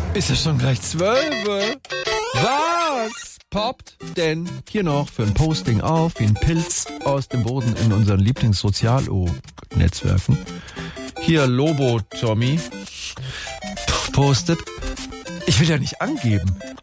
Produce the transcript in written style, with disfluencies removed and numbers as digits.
Ist es schon gleich 12? Was poppt denn hier noch für ein Posting auf, wie ein Pilz aus dem Boden in unseren Lieblings-Sozial-Netzwerken? Hier Lobo Tommy postet. Ich will ja nicht angeben,